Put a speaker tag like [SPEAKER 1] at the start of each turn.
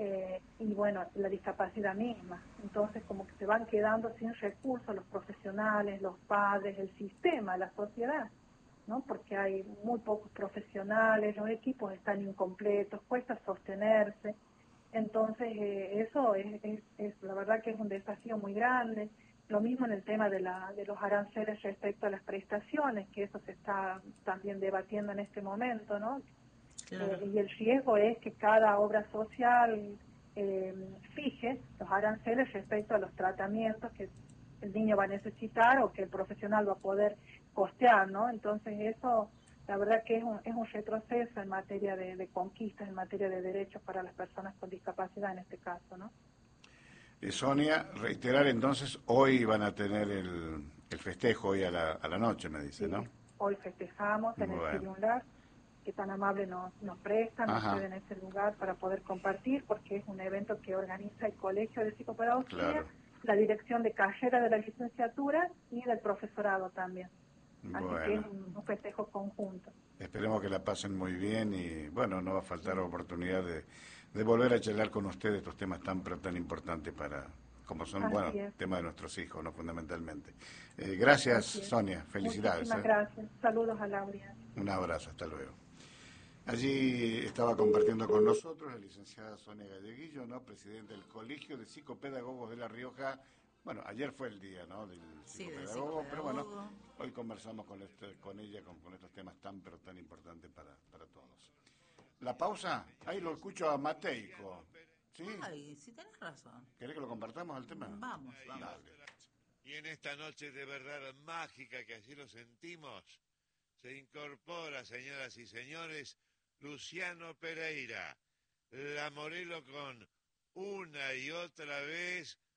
[SPEAKER 1] y bueno, la discapacidad misma. Entonces como que se van quedando sin recursos los profesionales, los padres, el sistema, la sociedad, ¿no? Porque hay muy pocos profesionales, los equipos están incompletos, cuesta sostenerse. Entonces eso es la verdad que es un desafío muy grande. Lo mismo en el tema de los aranceles respecto a las prestaciones, que eso se está también debatiendo en este momento, ¿no?
[SPEAKER 2] Claro.
[SPEAKER 1] Y el riesgo es que cada obra social fije los aranceles respecto a los tratamientos que el niño va a necesitar o que el profesional va a poder costear, ¿no? Entonces eso, la verdad que es un retroceso en materia de conquistas, en materia de derechos para las personas con discapacidad en este caso, ¿no?
[SPEAKER 3] Sonia, reiterar entonces, hoy van a tener el festejo, hoy a la noche, me dice, ¿no?
[SPEAKER 1] Sí, hoy festejamos en el
[SPEAKER 3] Bueno.
[SPEAKER 1] Siriunlar, que tan amable nos prestan, nos
[SPEAKER 3] Ajá,
[SPEAKER 1] ceden ese lugar para poder compartir, porque es un evento que organiza el Colegio de Psicopedagogía,
[SPEAKER 3] claro.
[SPEAKER 1] la dirección de carrera de la licenciatura y del profesorado también. Así que es
[SPEAKER 3] Bueno,
[SPEAKER 1] un festejo conjunto.
[SPEAKER 3] esperemos que la pasen muy bien y bueno, no va a faltar oportunidad de volver a charlar con ustedes estos temas tan pero tan importantes para, como son, bueno,
[SPEAKER 1] Así es,
[SPEAKER 3] temas de nuestros hijos, ¿no? Fundamentalmente. Gracias,
[SPEAKER 1] así es.
[SPEAKER 3] Sonia, felicidades,
[SPEAKER 1] Muchísimas
[SPEAKER 3] ¿eh?
[SPEAKER 1] gracias. Saludos a Laura.
[SPEAKER 3] Un abrazo, hasta luego. Allí estaba compartiendo con nosotros la licenciada Sonia Galleguillo, ¿no? Presidenta del Colegio de Psicopedagogos de La Rioja. Bueno, ayer fue el día, ¿no? Del
[SPEAKER 2] Sí, del
[SPEAKER 3] psicopedagogo, pero bueno,
[SPEAKER 2] psicopedagogo.
[SPEAKER 3] hoy conversamos con ella, con estos temas tan, pero tan importantes para todos. La pausa, ahí lo escucho a Mateico, ¿sí?
[SPEAKER 2] Ay, sí tenés razón.
[SPEAKER 3] ¿Querés que lo compartamos el tema?
[SPEAKER 2] Vamos, vamos.
[SPEAKER 3] Dale.
[SPEAKER 4] Y en esta noche de verdad mágica que así lo sentimos, se incorpora, señoras y señores, Luciano Pereira, la Morelo con una y otra vez